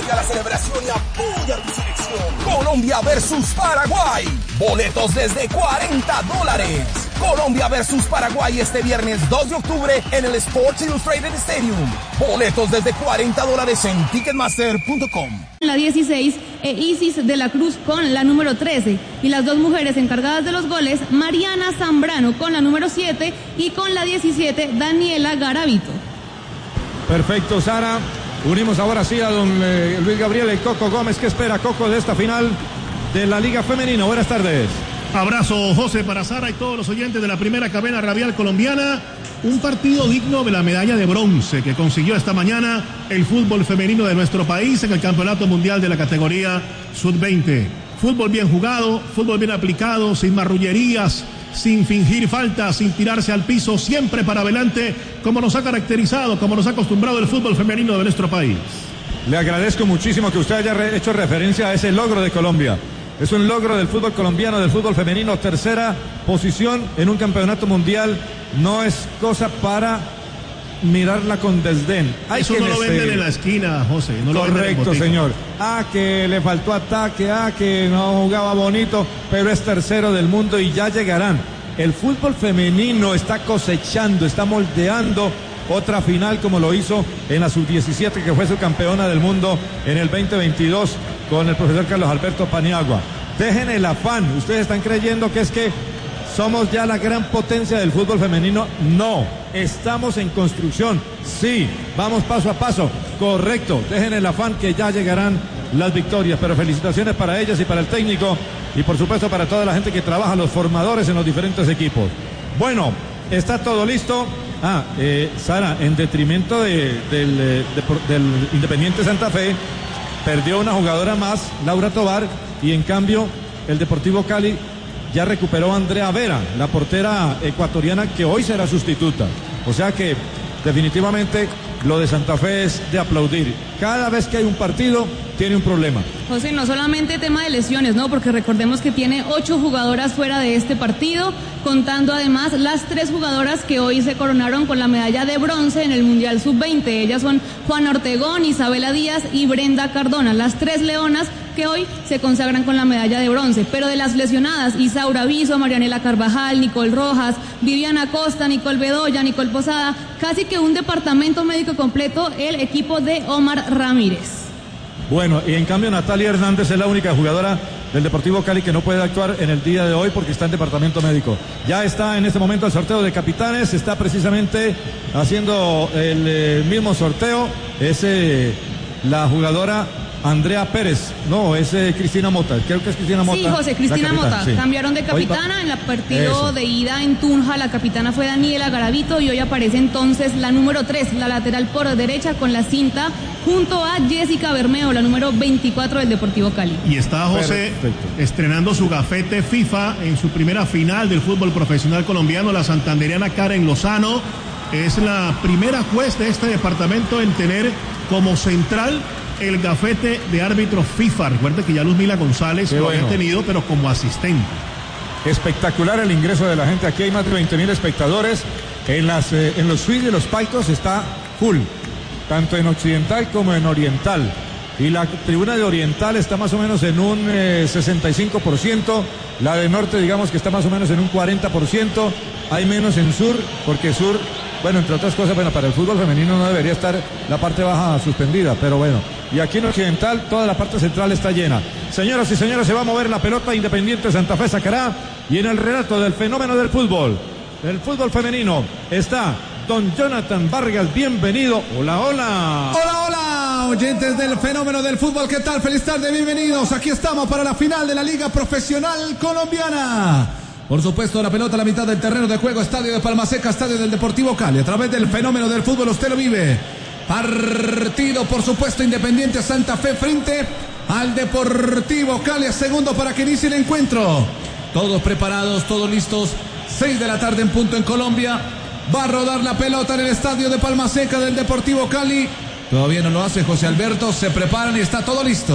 Únete a la celebración y apoya a tu selección. Colombia versus Paraguay. Boletos desde $40. Colombia versus Paraguay este viernes 2 de octubre en el Sports Illustrated Stadium. Boletos desde $40 en Ticketmaster.com. La 16, Isis de la Cruz con la número 13. Y las dos mujeres encargadas de los goles, Mariana Zambrano con la número 7 y con la 17, Daniela Garavito. Perfecto, Sara. Unimos ahora sí a don Luis Gabriel y Coco Gómez. ¿Qué espera Coco de esta final de la Liga Femenina? Buenas tardes. Abrazo, José, para Sara y todos los oyentes de la primera cadena radial colombiana. Un partido digno de la medalla de bronce que consiguió esta mañana el fútbol femenino de nuestro país en el Campeonato Mundial de la categoría Sub-20. Fútbol bien jugado, fútbol bien aplicado, sin marrullerías, sin fingir faltas, sin tirarse al piso, siempre para adelante, como nos ha caracterizado, como nos ha acostumbrado el fútbol femenino de nuestro país. Le agradezco muchísimo que usted haya hecho referencia a ese logro de Colombia. Es un logro del fútbol colombiano, del fútbol femenino, tercera posición en un campeonato mundial. No es cosa para mirarla con desdén. Eso no lo venden en la esquina, José. No lo venden en correcto, botica. señor. Que le faltó ataque, que no jugaba bonito, pero es tercero del mundo y ya llegarán. El fútbol femenino está cosechando, está moldeando otra final como lo hizo en la Sub-17, que fue su campeona del mundo en el 2022 con el profesor Carlos Alberto Paniagua. Dejen el afán. Ustedes están creyendo que es que somos ya la gran potencia del fútbol femenino. No, estamos en construcción. Sí, vamos paso a paso. Correcto, dejen el afán que ya llegarán las victorias. Pero felicitaciones para ellas y para el técnico y por supuesto para toda la gente que trabaja, los formadores en los diferentes equipos. Bueno, está todo listo. Sara, en detrimento del Independiente Santa Fe, perdió una jugadora más, Laura Tovar, y en cambio el Deportivo Cali ya recuperó a Andrea Vera, la portera ecuatoriana que hoy será sustituta. O sea que definitivamente lo de Santa Fe es de aplaudir. Cada vez que hay un partido tiene un problema. José, no solamente tema de lesiones, ¿no? Porque recordemos que tiene 8 jugadoras fuera de este partido, contando además las 3 jugadoras que hoy se coronaron con la medalla de bronce en el Mundial Sub-20. Ellas son Juana Ortegón, Isabela Díaz y Brenda Cardona, las 3 leonas que hoy se consagran con la medalla de bronce. Pero de las lesionadas, Isaura Viso, Marianela Carvajal, Nicole Rojas, Viviana Costa, Nicole Bedoya, Nicole Posada, casi que un departamento médico completo el equipo de Omar Ramírez. Bueno, y en cambio Natalia Hernández es la única jugadora del Deportivo Cali que no puede actuar en el día de hoy porque está en departamento médico. Ya está en este momento el sorteo de capitanes, está precisamente haciendo el mismo sorteo, es la jugadora Andrea Pérez, no, es Cristina Mota, creo que es Cristina Mota. Sí, José, Cristina Mota, sí. Cambiaron de capitana en el partido de ida en Tunja, la capitana fue Daniela Garavito y hoy aparece entonces la número 3, la lateral por derecha con la cinta junto a Jessica Bermeo, la número 24 del Deportivo Cali. Y está José estrenando su gafete FIFA en su primera final del fútbol profesional colombiano, la santandereana Karen Lozano. Es la primera juez de este departamento en tener como central el gafete de árbitro FIFA. Recuerde que ya Luzmila González lo había tenido, pero como asistente. Espectacular el ingreso de la gente. Aquí hay más de 20,000 espectadores. En los suites de los Paitos está full, tanto en occidental como en oriental. Y la tribuna de oriental está más o menos en un 65%. La de norte, digamos que está más o menos en un 40%. Hay menos en sur, porque sur, bueno, entre otras cosas, bueno, para el fútbol femenino no debería estar la parte baja suspendida, pero bueno. Y aquí en occidental toda la parte central está llena. Señoras y señores, se va a mover la pelota. Independiente Santa Fe sacará. Y en el relato del fenómeno del fútbol femenino, está don Jonathan Vargas. Bienvenido. Hola, hola. Hola, hola, oyentes del fenómeno del fútbol. ¿Qué tal? Feliz tarde, bienvenidos. Aquí estamos para la final de la Liga Profesional Colombiana. Por supuesto, la pelota a la mitad del terreno de juego, estadio de Palmaseca, estadio del Deportivo Cali. A través del fenómeno del fútbol usted lo vive. Partido, por supuesto, Independiente Santa Fe frente al Deportivo Cali. A segundo para que inicie el encuentro. Todos preparados, todos listos. 6 de la tarde en punto en Colombia. Va a rodar la pelota en el estadio de Palmaseca del Deportivo Cali. Todavía no lo hace José Alberto. Se preparan y está todo listo.